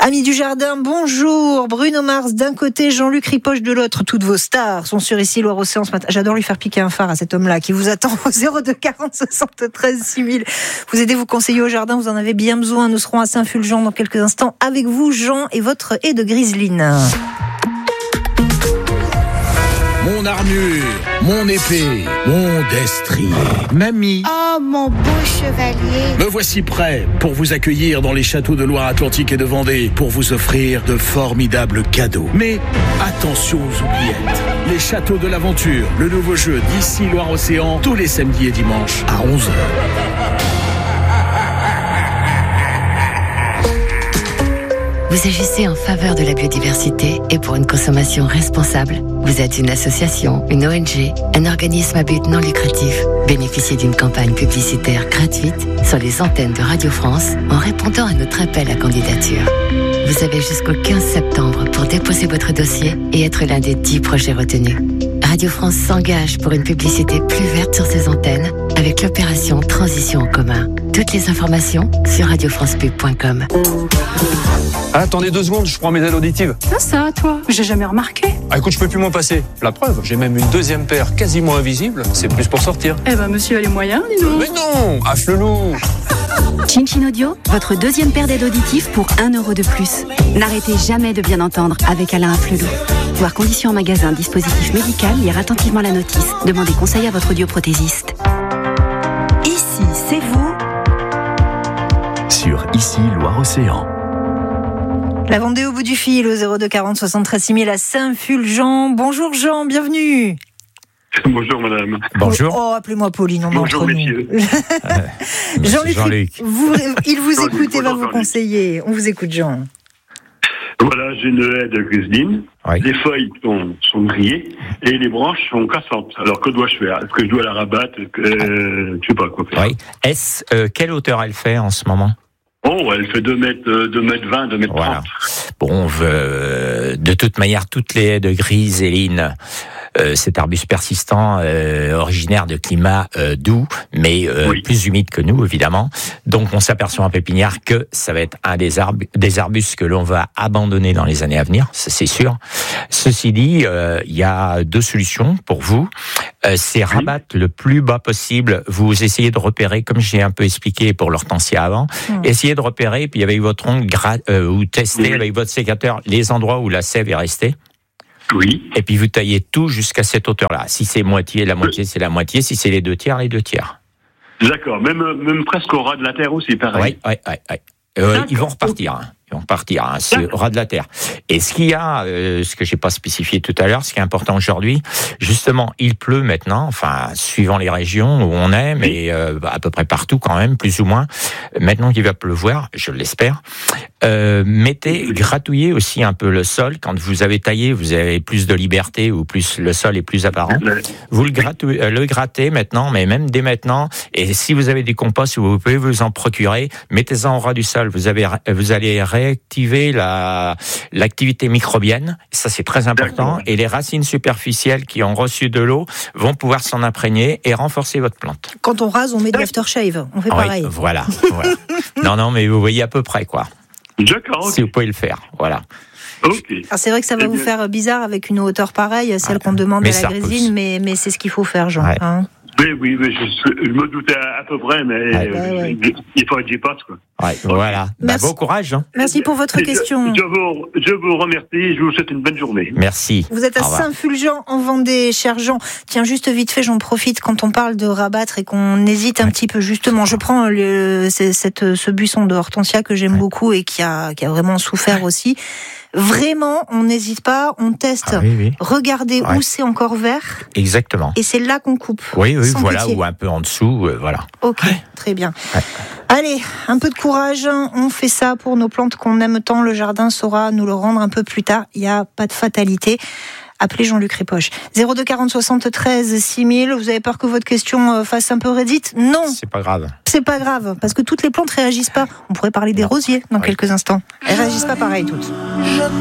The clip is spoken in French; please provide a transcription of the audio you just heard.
Amis du jardin, bonjour. Bruno Mars d'un côté, Jean-Luc Ripoche de l'autre. Toutes vos stars sont sur Ici Loire-Océan ce matin. J'adore lui faire piquer un phare à cet homme-là qui vous attend au 02 40 73 6000. Vous aidez, vous conseillez au jardin, vous en avez bien besoin. Nous serons à Saint-Fulgent dans quelques instants avec vous, Jean, et votre haie de griseline. Mon armure, mon épée, mon destrier, mamie. Oh, mon beau chevalier. Me voici prêt pour vous accueillir dans les châteaux de Loire-Atlantique et de Vendée, pour vous offrir de formidables cadeaux. Mais attention aux oubliettes. Les châteaux de l'aventure, le nouveau jeu d'Ici Loire-Océan, tous les samedis et dimanches à 11h. Vous agissez en faveur de la biodiversité et pour une consommation responsable. Vous êtes une association, une ONG, un organisme à but non lucratif. Bénéficiez d'une campagne publicitaire gratuite sur les antennes de Radio France en répondant à notre appel à candidature. Vous avez jusqu'au 15 septembre pour déposer votre dossier et être l'un des 10 projets retenus. Radio France s'engage pour une publicité plus verte sur ses antennes avec l'opération Transition en commun. Toutes les informations sur radiofrancepub.com. Attendez 2 secondes, je prends mes aides auditives. Ah ça, toi, j'ai jamais remarqué. Ah écoute, je peux plus m'en passer. La preuve, j'ai même une deuxième paire quasiment invisible. C'est plus pour sortir. Eh ben, monsieur a les moyens, dis donc. Mais non, affle-loup. Chin Audio, votre deuxième paire d'aides auditives pour 1 euro de plus. N'arrêtez jamais de bien entendre avec Alain Afflelou. Voir conditions en magasin, dispositif médical, lire attentivement la notice. Demandez conseil à votre audioprothésiste. Ici, c'est vous. Sur Ici Loire-Océan. La Vendée au bout du fil au 02 40 73 6000 à Saint-Fulgent. Bonjour Jean, bienvenue. Bonjour madame. Bonjour. Oh, appelez-moi Pauline, on est Bonjour entre messieurs. nous. Jean-Luc. Il vous Jean-Luc, écoute et va vous Jean-Luc. conseiller. On vous écoute Jean. Voilà, j'ai une haie de griseline. Oui. Les feuilles sont grillées et les branches sont cassantes. Alors que dois-je faire? Est-ce que je dois la rabattre? Je sais pas quoi faire. Oui. Quelle hauteur elle fait en ce moment? Oh, elle fait 2 mètres 20, 2 mètres 30. Voilà. Bon, de toute manière, toutes les haies de griseline, cet arbuste persistant, originaire de climats doux, mais Oui. plus humides que nous, évidemment. Donc, on s'aperçoit en pépinière que ça va être un des arbustes que l'on va abandonner dans les années à venir, ça, c'est sûr. Ceci dit, il y a 2 solutions pour vous. C'est rabattre le plus bas possible. Vous essayez de repérer, comme j'ai un peu expliqué pour l'hortensia avant, essayez de repérer, puis avec votre ongle, ou tester avec votre sécateur les endroits où la sève est restée. Oui. Et puis vous taillez tout jusqu'à cette hauteur-là. Si c'est moitié, la moitié, c'est la moitié. Si c'est les 2 tiers, les 2 tiers. D'accord. Même presque au ras de la terre aussi, pareil. Oui. Ils vont repartir. Ils vont repartir, c'est au ras de la terre. Et ce qu'il y a, ce que j'ai pas spécifié tout à l'heure, ce qui est important aujourd'hui, justement, il pleut maintenant, enfin, suivant les régions où on est, mais à peu près partout quand même, plus ou moins. Maintenant qu'il va pleuvoir, je l'espère, gratouillez aussi un peu le sol. Quand vous avez taillé, vous avez plus de liberté ou plus le sol est plus apparent. Vous le grattez maintenant, mais même dès maintenant. Et si vous avez du compost, vous pouvez vous en procurer. Mettez-en au ras du sol. Vous allez réactiver l'activité microbienne. Ça, c'est très important. Et les racines superficielles qui ont reçu de l'eau vont pouvoir s'en imprégner et renforcer votre plante. Quand on rase, on met de l'aftershave. On fait pareil. Oui, voilà. Non, mais vous voyez à peu près, quoi. D'accord. Okay. Si vous pouvez le faire, voilà. Okay. Alors c'est vrai que ça va vous faire bizarre avec une hauteur pareille, celle qu'on demande à la griseline, mais c'est ce qu'il faut faire, Jean. Ouais. Hein. Oui, je me doutais à peu près, mais il faut que j'y passe, quoi. Ouais, voilà. Bon courage. Hein. Merci pour votre question. Je vous remercie, je vous souhaite une bonne journée. Merci. Vous êtes à Saint-Fulgent en Vendée, cher Jean. Tiens, juste vite fait, j'en profite quand on parle de rabattre et qu'on hésite un petit peu, justement. Je prends ce buisson de hortensia que j'aime beaucoup et qui a vraiment souffert aussi. Vraiment, on n'hésite pas, on teste. Oui. Regardez où c'est encore vert. Exactement. Et c'est là qu'on coupe. Oui, voilà, pitié. ou un peu en dessous, voilà. Ok, très bien. Ouais. Allez, un peu de courage. On fait ça pour nos plantes qu'on aime tant. Le jardin saura nous le rendre un peu plus tard. Il n'y a pas de fatalité. Appelez Jean-Luc Ripoche. 02 40 73 6000. Vous avez peur que votre question fasse un peu Reddit? Non. C'est pas grave. C'est pas grave, parce que toutes les plantes réagissent pas. On pourrait parler des rosiers dans quelques instants. Elles réagissent pas pareil toutes.